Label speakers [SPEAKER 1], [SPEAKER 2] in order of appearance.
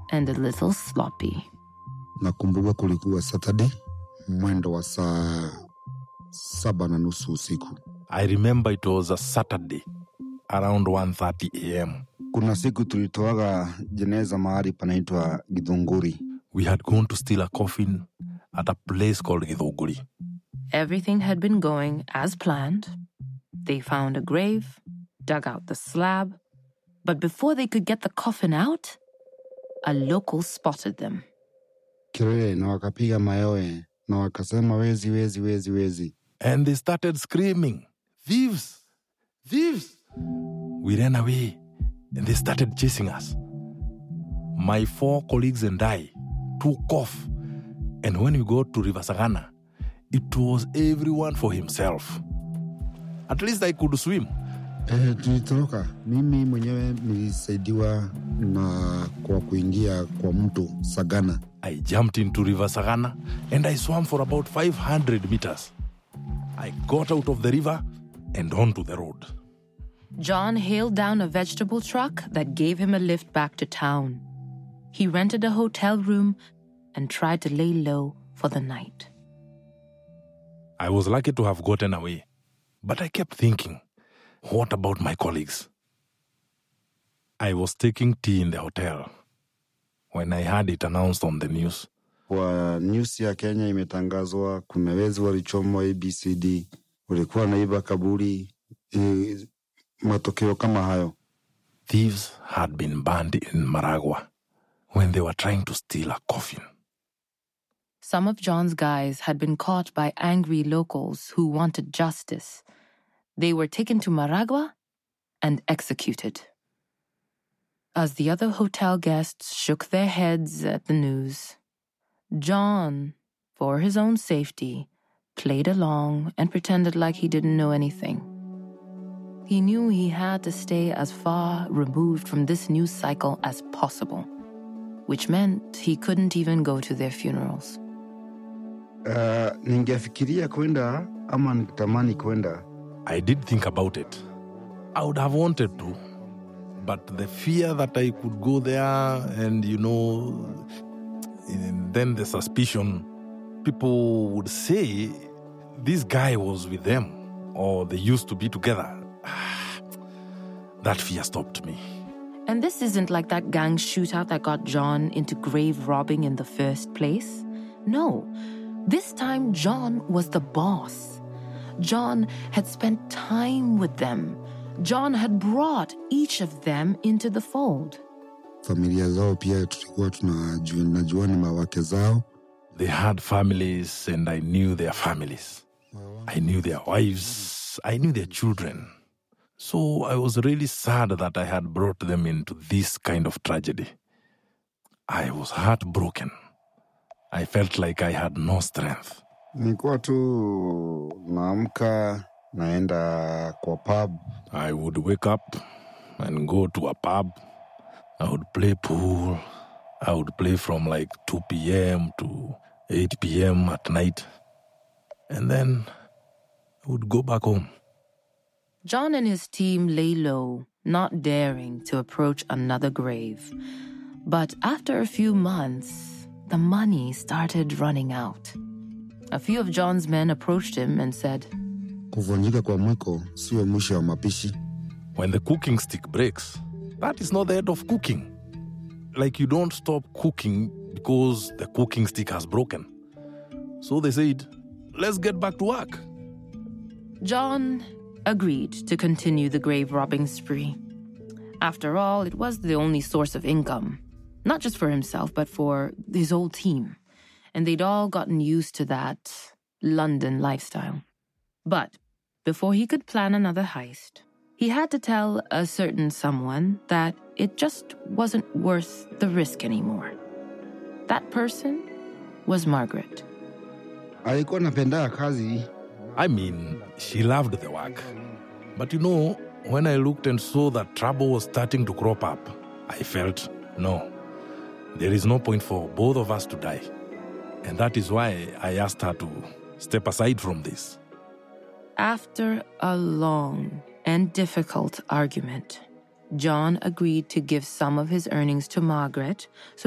[SPEAKER 1] and a little sloppy.
[SPEAKER 2] Nakumbuka kulikuwa Saturday, mwendo wa saa 7:30 usiku.
[SPEAKER 3] I remember it was a Saturday, around 1:30 a.m.
[SPEAKER 2] Kuna siku tulitoaga jeneza mahali panaitwa Githunguri.
[SPEAKER 3] We had gone to steal a coffin at a place called Githunguri.
[SPEAKER 1] Everything had been going as planned. They found a grave, dug out the slab, but before they could get the coffin out, a local spotted them.
[SPEAKER 2] Kelele na wakapiga mayowe na wakasema wezi.
[SPEAKER 3] And they started screaming, "Thieves! Thieves!" We ran away and they started chasing us. My 4 colleagues and I took off. And when we got to River Sagana, it was everyone for himself. At least I could swim.
[SPEAKER 2] Tulitoroka. Mimi mwenyewe nilisaidiwa na kwa kuingia kwa mto Sagana.
[SPEAKER 3] I jumped into River Sagana and I swam for about 500 meters. I got out of the river and onto the road.
[SPEAKER 1] John hailed down a vegetable truck that gave him a lift back to town. He rented a hotel room and tried to lay low for the night.
[SPEAKER 3] I was lucky to have gotten away, but I kept thinking, what about my colleagues? I was taking tea in the hotel when I heard it announced on the news.
[SPEAKER 2] Kwa news ya Kenya imetangazwa kuna wezi walichomwa ABCD, walikuwa naiba kaburi, matokeo kama hayo.
[SPEAKER 3] Thieves had been burned in Maragua when they were trying to steal a coffin.
[SPEAKER 1] Some of John's guys had been caught by angry locals who wanted justice. They were taken to Maragua and executed. As the other hotel guests shook their heads at the news, John, for his own safety, played along and pretended like he didn't know anything. He knew he had to stay as far removed from this news cycle as possible, which meant he couldn't even go to their funerals.
[SPEAKER 2] Ningefikiria kwenda ama nitamani kwenda.
[SPEAKER 3] I did think about it. I would have wanted to, but the fear that I could go there and, and then the suspicion, people would say this guy was with them or they used to be together. That fear stopped me.
[SPEAKER 1] And this isn't like that gang shootout that got John into grave robbing in the first place. No, this time John was the boss. John had spent time with them. John had brought each of them into the fold.
[SPEAKER 2] Familia zao pia tulikuwa tunajua ni mawake zao.
[SPEAKER 3] They had families and I knew their families. I knew their wives. I knew their children. So I was really sad that I had brought them into this kind of tragedy. I was heartbroken. I felt like I had no strength.
[SPEAKER 2] Nilikuwa tu naamka naenda kwa pub.
[SPEAKER 3] I would wake up and go to a pub. I would play pool. I would play from like 2 p.m. to 8 p.m. at night. And then I would go back home.
[SPEAKER 1] John and his team lay low, not daring to approach another grave. But after a few months, the money started running out. A few of John's men approached him and said,
[SPEAKER 2] Kuvunjika kwa mwiko sio mwisho wa mapishi.
[SPEAKER 3] When the cooking stick breaks, that is not the end of cooking. Like you don't stop cooking because the cooking stick has broken. So they said, let's get back to work.
[SPEAKER 1] John agreed to continue the grave robbing spree. After all, it was the only source of income, not just for himself, but for his whole team. And they'd all gotten used to that London lifestyle. But before he could plan another heist, he had to tell a certain someone that it just wasn't worth the risk anymore. That person was Margaret.
[SPEAKER 2] Alikuwa anapenda kazi.
[SPEAKER 3] I mean, she loved the work. But when I looked and saw that trouble was starting to crop up, I felt, no, there is no point for both of us to die. And that is why I asked her to step aside from this.
[SPEAKER 1] After a long and difficult argument, John agreed to give some of his earnings to Margaret so